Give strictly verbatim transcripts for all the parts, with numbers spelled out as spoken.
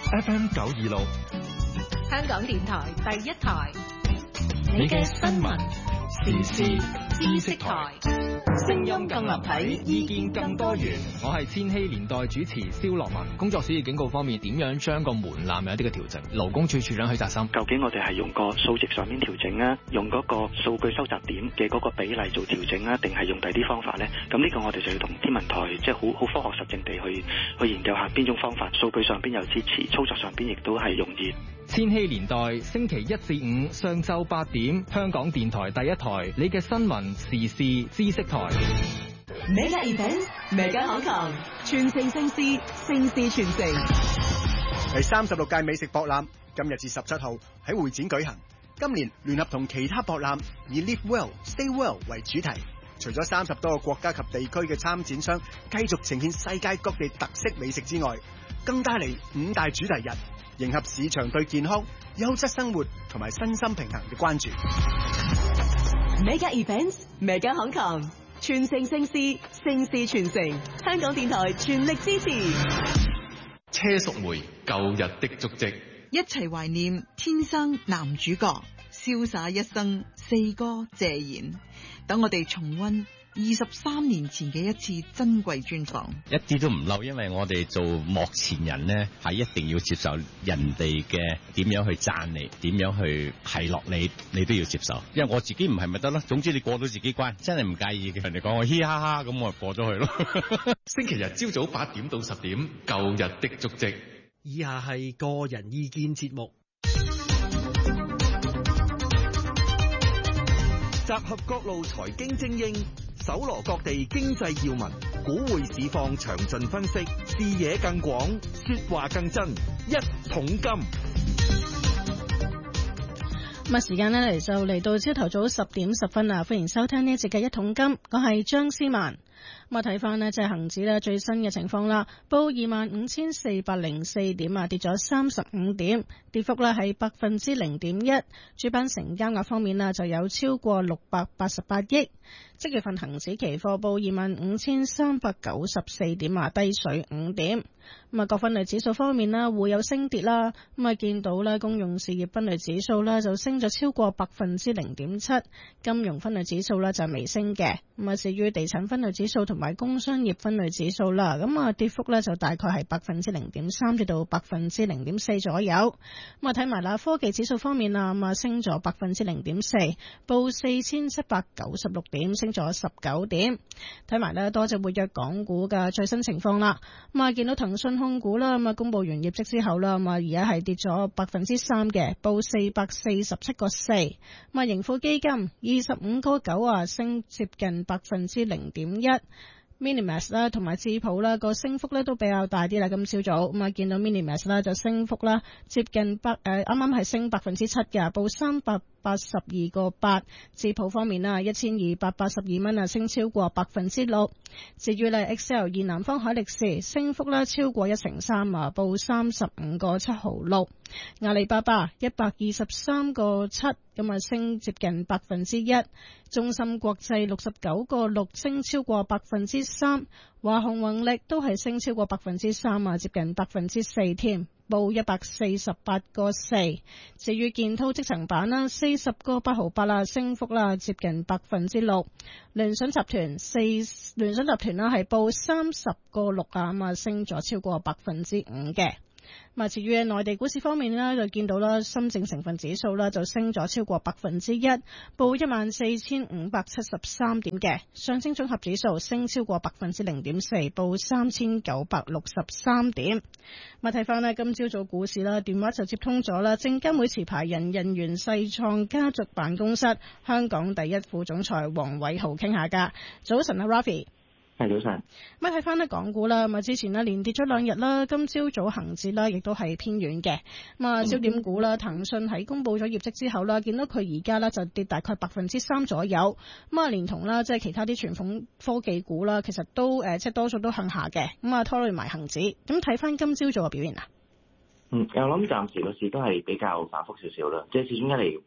F M 九二六， 香港電台第一台， 你嘅新聞時事知識台， 聲音更立體，意見更多元。 我係千禧年代主持蕭樂文。工作暑熱警告方面，點樣將個門檻有一啲嘅調整？勞工處處長許澤森， 究竟我哋係用個數值上面調整啊，用嗰個數據收集點嘅嗰個比例做調整啊，定係用第啲方法呢？咁呢個我哋就要同天文台即係好好科學實證地去去研究下邊種方法，數據上邊有支持，操作上邊亦都係容易。 千禧年代星期一至五上晝八點，香港電台第一台，你嘅新聞時事知識台。 Mega Event，Mega Hong Kong，全城盛事，盛事傳承。 第三十六屆美食博覽今日至十七號喺會展舉行。今年聯合同其他博覽以 Live Well, Stay Well 為主題，除咗三十多個國家及地區嘅參展商繼續呈現世界各地特色美食之外，更帶嚟五大主題日，迎合市場對健康、優質生活同埋身心平衡嘅關注。 Mega Events，Mega Hong Kong，全城盛事，盛事傳承。香港電台全力支持。 車淑梅舊日的足跡， 一齊懷念天生男主角，瀟灑一生四哥謝賢。等我哋重溫二十三年前嘅一次珍貴專訪， 一啲都唔漏，因為我哋做幕前人呢，係一定要接受人哋嘅點樣去讚你，點樣去奚落你，你都要接受。因為我自己唔係咪得咯，總之你過到自己關，真係唔介意嘅。人哋講我嘻哈哈咁，我就過咗去咯。 星期日朝早八點到十點，舊日的足跡。 以下係個人意見節目。集合各路財經精英，搜羅各地經濟要聞，股匯市況詳盡分析，視野更廣，說話更真。一桶金。 咁啊，時間呢嚟就嚟到朝頭早十點十分啦，歡迎收聽呢一節嘅一桶金，我係張思曼。咁啊，睇翻呢即係恒指呢最新嘅情況啦，報二萬五千四百零四點啊，跌咗三十五點，跌幅呢係百分之零點一。主板成交額方面呢就有超過六百八十八億。即月份恒指期貨報二萬五千三百九十四點啊，低水五點。咁啊，各分類指數方面啦，會有升跌啦。咁啊，見到咧公用事業分類指數咧就升咗超過百分之零點七，金融分類指數咧就微升嘅。咁啊，至於地產分類指數同埋工商業分類指數啦，咁啊跌幅咧就大概係百分之零點三至到百分之零點四左右。咁啊，睇埋啦，科技指數方面啊，咁啊升咗百分之零點四，報四千七百九十六點，升咗十九點。睇埋咧多隻活躍港股嘅最新情況啦。咁啊，見到騰訊控股啦，咁啊公布完業績之後啦，咁啊而家係跌咗百分之三嘅，報四百四十七個四。咁啊盈富基金二十五個九啊，升接近百分之零點一。Minimax 啦，同埋智普啦，個升幅咧都比較大啲啦。今朝早咁啊，見到 Minimax 啦就升幅啦，接近百誒，啱啱係升百分之七嘅，報三百八十二個八。智普方面啦，一千二百八十二蚊啊，升超過百分之六。至於咧 Excel 現南方海力士升幅咧超過一成三啊，報三十五個七毫六。阿里巴巴一百二十三個七咁啊，升接近百分之一。中芯國際六十九個六升超過百分之三，華虹宏力都係升超過百分之三啊，接近百分之四添，報一百四十八個四。至於建滔積層板啦，四十個八毫八啦，升幅啦接近百分之六。聯想集團四聯想集團啦係報三十個六啊，咁啊升咗超過百分之五嘅。咁啊，至於內地股市方面呢，就見到啦，深證成分指數啦就升咗超過百分之一，報一萬四千五百七十三點嘅。上證綜合指數升超過百分之零點四，報三千九百六十三點。咁啊，睇翻呢今朝早股市啦，電話就接通咗啦，證監會持牌人人猿世創家族辦公室香港第一副總裁黃偉豪傾下㗎。早晨啊 Rafi。 係早晨。 咁啊睇翻呢港股啦，咁啊之前呢連跌咗兩日啦，今朝早恒指啦亦都係偏軟嘅。咁啊焦點股啦，騰訊喺公布咗業績之後啦，見到佢而家呢就跌大概百分之三左右。咁啊連同啦即係其他啲傳統科技股啦，其實都誒即係多數都向下嘅。咁啊拖累埋恒指。咁睇翻今朝早嘅表現啊。 嗯，我諗暫時個市都係比較反覆少少啦，即係始終一嚟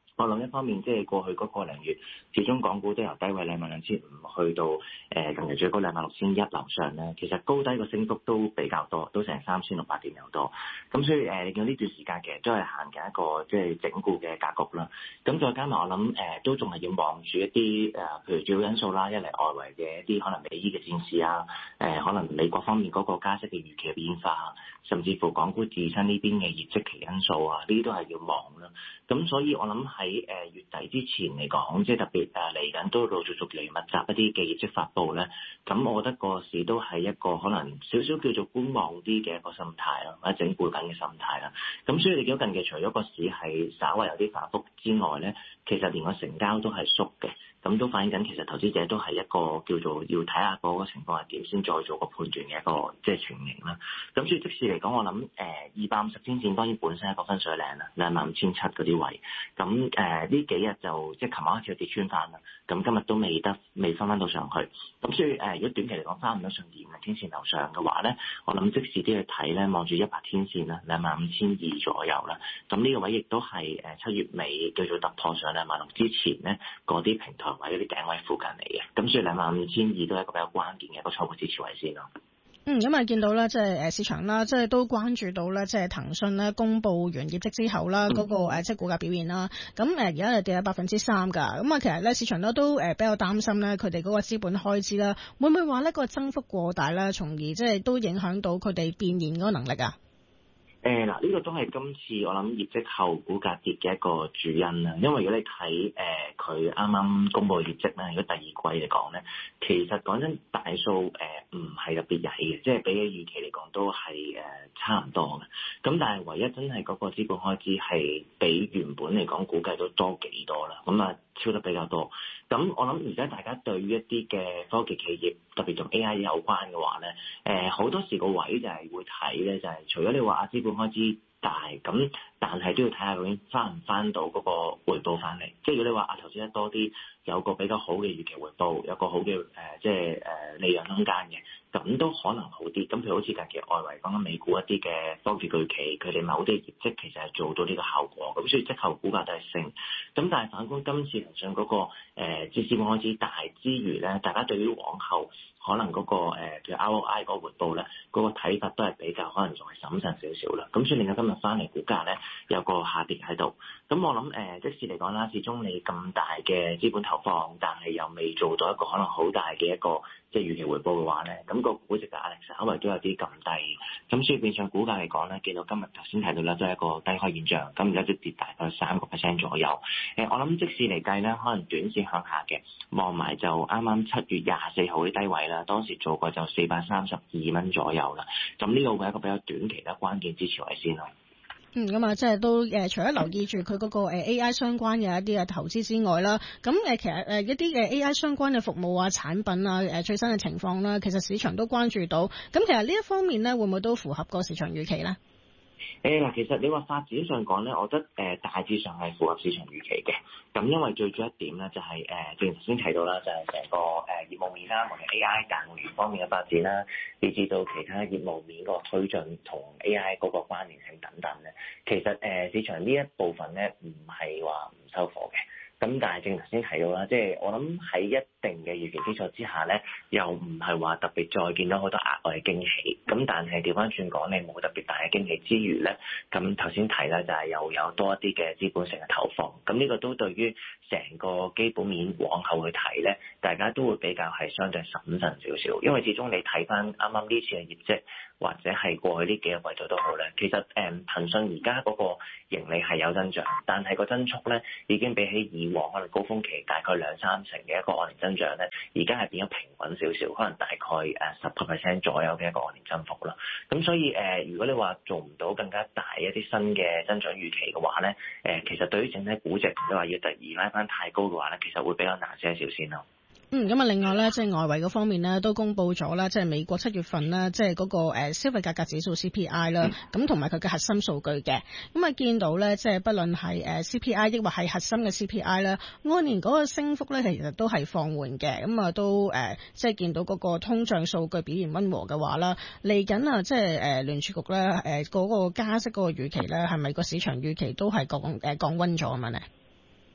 我諗一方面即係過去嗰個零月，始終港股都由低位兩萬兩千五去到誒近期最高兩萬六千一樓上咧，其實高低個升幅都比較多，都成三千六百點有多。咁所以誒，你見到呢段時間其實都係行緊一個即係整固嘅格局啦。咁再加埋我諗誒，都仲係要望住一啲誒，譬如主要因素啦，一嚟外圍嘅一啲可能美伊嘅戰事啊，誒可能美國方面嗰個加息嘅預期嘅變化，甚至乎港股自身呢邊嘅業績期因素啊，呢啲都係要望啦。咁所以我諗喺誒月底之前嚟講，即係特別誒嚟緊都陸續續嚟密集一啲嘅業績發布咧，咁我覺得個市都係一個可能少少叫做觀望啲嘅一個心態啦，或者整固緊嘅心態啦。咁所以你見到近期除咗個市係稍為有啲反覆之外咧，其實連個成交都係縮嘅。咁都反映緊，其實投資者都係一個叫做要睇下嗰個情況係點，先再做個判斷嘅一個即係情形啦。咁所以即使嚟講，我諗誒二百五十天線當然本身係一個分水嶺啦，兩萬五千七嗰啲位。咁誒呢幾日就即係琴晚開始跌穿翻啦，咁今日都未得未翻翻到上去。咁所以誒、呃，如果短期嚟講翻唔到上二萬天線樓上嘅話咧，我諗即時啲去睇咧，望住一百天線啦，兩萬五千二左右啦。咁呢個位亦都係誒七月尾叫做突破上兩萬六之前咧嗰啲平台位嗰啲頂位附近嚟嘅，咁所以兩萬五千二都係一個比較關鍵嘅一個初步支持位先咯。 嗯，咁啊見到咧，即係誒市場啦，即係都關注到咧，即係騰訊咧公佈完業績之後啦，嗰、嗯、個誒即係股價表現啦。咁誒而家係跌咗百分之三㗎。咁啊，其實咧市場咧都誒比較擔心咧，佢哋嗰個資本開支啦，會唔會話咧個增幅過大咧，從而即係都影響到佢哋變現嗰個能力啊？ 誒嗱，呢個都係今次我諗業績後股價跌嘅一個主因啦。因為如果你睇誒佢啱啱公佈嘅業績咧，如果第二季嚟講咧，其實講真大數誒唔係特別曳嘅，即係比起預期嚟講都係誒、呃、差唔多嘅。咁但係唯一真係嗰個資本開支係比原本嚟講估計都多幾多啦。咁啊超得比較多。咁我諗而家大家對於一啲嘅科技企業，特別同 A I 有關嘅話咧，誒、呃、好多時個位就係會睇咧，就係、是、除咗你話啊資本開支大，咁但係都要睇下究竟翻唔翻到嗰個回報翻嚟。即係如果你話啊投資得多啲，有個比較好嘅預期回報，有個好嘅誒、呃、即係誒、呃、利潤空間嘅，咁都可能好啲。咁譬如好似近期外圍講緊美股一啲嘅科技巨企，佢哋某啲業績其實係做到呢個效果，咁所以即後股價都係升。咁但係反觀今次騰訊嗰個誒資本開支大之餘咧，大家對於往後可能嗰、那個誒譬如 R O I 嗰個回報咧，嗰、那個睇法都係比較可能仲係審慎少少啦。咁所以令到今日翻嚟股價咧有個下跌喺度。咁我諗誒、呃，即使嚟講啦，始終你咁大嘅資本投放，但係又未做到一個可能好大嘅一個即係預期回報嘅話咧，咁、那個估值嘅壓力稍微都有啲咁低。咁所以變相股價嚟講咧，見到今日頭先提到啦，都係一個低開現象。咁而家都跌大概三個 percent 左右。誒、呃，我諗即使嚟計咧，可能短線向下嘅，望埋就啱啱七月廿四號啲低位啦，當時做過就四百三十二蚊左右啦。咁呢個會係一個比較短期嘅關鍵支持位先咯。 嗯，咁啊，即係都誒、呃，除咗留意住佢嗰個誒 A I 相關嘅一啲嘅投資之外啦，咁誒其實誒一啲嘅 A I 相關嘅服務啊、產品啊、誒最新嘅情況啦，其實市場都關注到。咁其實呢一方面咧，會唔會都符合個市場預期咧？ 誒嗱，其實你話發展上講咧，我覺得誒大致上係符合市場預期嘅。咁因為最主要一點咧，就係、是、誒，正如頭先提到啦，就係、是、成個誒業務面啦，無論 A I 大模型方面嘅發展啦，以至到其他業務面個推進同 A I 嗰個關聯性等等咧，其實誒市場呢一部分咧唔係話唔收貨嘅。咁但係正頭先提到啦，即係我諗喺一定嘅預期基礎之下咧，又唔係話特別再見到好多額外嘅驚喜。咁但係調翻轉講，你冇特別大嘅驚喜之餘咧，咁頭先提啦，就係又有多一啲嘅資本性嘅投放。咁呢個都對於成個基本面往後去睇咧，大家都會比較係相對審慎少少。因為始終你睇翻啱啱呢次嘅業績，或者係過去呢幾個季度都好咧，其實誒騰訊而家嗰個盈利係有增長，但係個增速咧已經比起以往可能高峰期大概兩三成嘅一個按年增長咧，而家係變咗平穩少少，可能大概誒十個 percent 左右嘅一個按年增幅啦。咁所以誒、呃，如果你話做唔到更加大一啲新嘅增長預期嘅話咧，誒、呃、其實對於整體估值你話要突然拉翻太高嘅話咧，其實會比較難些少先咯。 嗯，咁啊，另外咧，即係外圍嗰方面咧，都公布咗啦，即係美國七月份咧，即係嗰個誒消費價格指數 C P I 啦，咁同埋佢嘅核心數據嘅，咁啊見到咧，即係不論係誒 C P I 抑或係核心嘅 C P I 啦，按年嗰個升幅咧，其實都係放緩嘅，咁啊都誒即係見到嗰個通脹數據表現溫和嘅話啦，嚟緊啊，即係誒聯儲局咧誒嗰個加息嗰個預期咧，係咪個市場預期都係降誒降溫咗咁樣咧？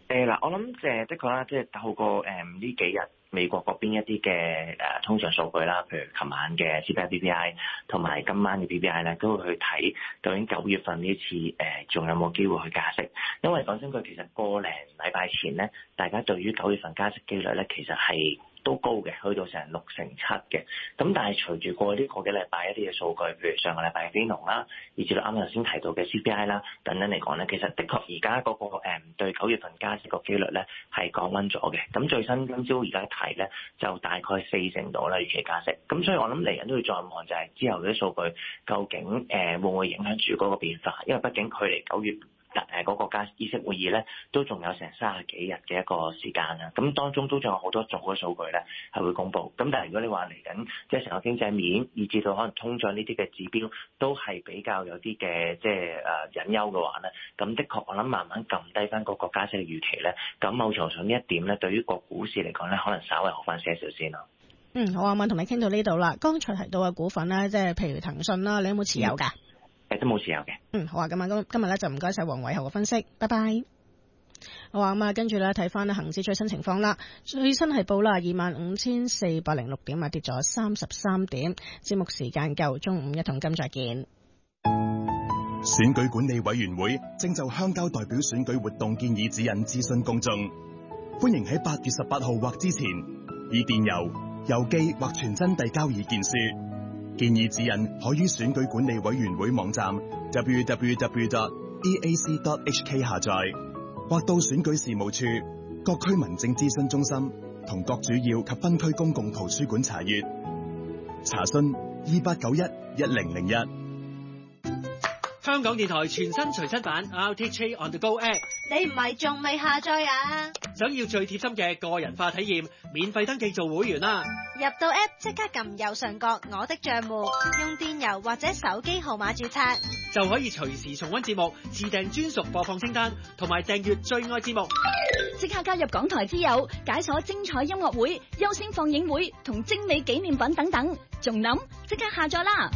誒嗱，我諗誒的確啦，即係透過誒呢幾日美國嗰邊一啲嘅誒通脹數據啦，譬如琴晚嘅 C P I P P I 同埋今晚嘅 P P I 咧，都會去睇究竟九月份呢次誒仲有冇機會去加息。因為講真句，其實個零禮拜前咧，大家對於九月份加息機率咧，其實係都高嘅，去到成六成七嘅。咁但係隨住過呢個幾禮拜一啲嘅數據，譬如上個禮拜嘅非農啦，以至到啱啱頭先提到嘅 C P I 啦等等嚟講咧，其實的確而家嗰個誒對九月份加息個機率咧係降溫咗嘅。咁最新今朝而家睇咧就大概四成度啦，預期加息。咁所以我諗嚟緊都要再望就係之後嗰啲數據究竟誒會唔會影響住嗰個變化？因為畢竟距離九月誒嗰個加議息會議咧，都仲有成三十幾日嘅一個時間啊！咁當中都仲有好多組嘅數據咧係會公布。咁但係如果你話嚟緊，即係成個經濟面，以至到可能通脹呢啲嘅指標，都係比較有啲嘅即係誒隱憂嘅話咧，咁的確我諗慢慢撳低翻嗰個加息嘅預期咧，咁某程度上呢一點咧，對於個股市嚟講咧，可能稍微好翻些少先咯。 嗯，好啊，我同你傾到呢度啦。剛才提到嘅股份咧，即係譬如騰訊啦，你有冇持有㗎？嗯誒都冇持有嘅。 嗯，好啊，咁啊，今今日咧就唔該晒黃偉豪嘅分析，拜拜。好啊，咁啊，跟住咧睇翻咧恒指最新情況啦，最新係報啦二萬五千四百零六點啊，跌咗三十三點。節目時間夠，中午一桶金再見。 選舉管理委員會正就鄉郊代表選舉活動建議指引諮詢公眾，歡迎喺八月十八號或之前以電郵、郵寄或傳真遞交意見書。建議指引可於選舉管理委員會網站 double-u double-u double-u dot e a c dot h k 下載，或到選舉事務處、各區民政諮詢中心同各主要及分區公共圖書館查閱。查詢二八九一一零零一。 香港電台全新隨身版 R T H On The Go App， 你唔係仲未下載啊？ 想要最貼心嘅個人化體驗，免費登記做會員啦！ 入到 App 即刻撳右上角我的帳戶，用電郵或者手機號碼註冊， 就可以隨時重溫節目、自訂專屬播放清單，同埋訂閱最愛節目。 即刻加入港台之友，解鎖精彩音樂會、優先放映會同精美紀念品等等，仲諗即刻下載啦！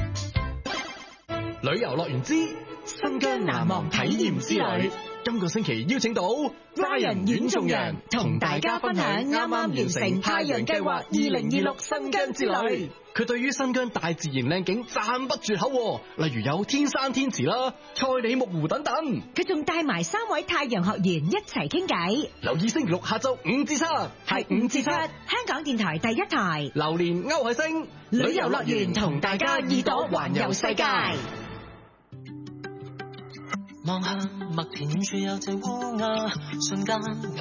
旅遊樂園之新疆難忘體驗之旅，今個星期邀請到 Ryan 阮仲陽同大家分享啱啱完成太陽計劃二零二六新疆之旅。佢對於新疆大自然靚景讚不絕口，例如有天山天池啦、賽里木湖等等。 佢仲帶埋三位太陽學員一齊傾偈。 留意星期六下晝五至七，係五至七，香港電台第一台。 榴蓮歐海星旅遊樂園同大家耳朵環遊世界。 望向麥田遠處有隻烏鴉，瞬間